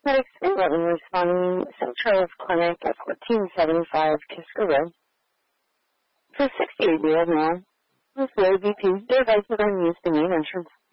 Medics 11 responding St. Charles Clinic at 1475 Kisker Road. For a 68-year-old man with low BP, their advice is on use the main entrance.